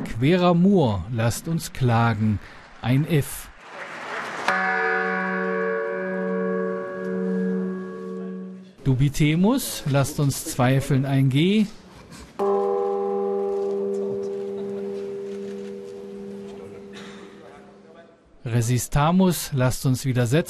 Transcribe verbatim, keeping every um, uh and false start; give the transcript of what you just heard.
Queramur, lasst uns klagen, ein F. Dubitemus, lasst uns zweifeln, ein G. Resistamus, lasst uns widersetzen.